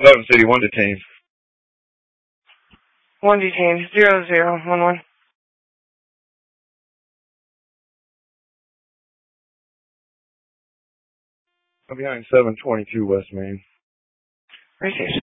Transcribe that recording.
Logan City, 1 detained. 1 detained. 0011. I'm behind 722 West Main. Radiation.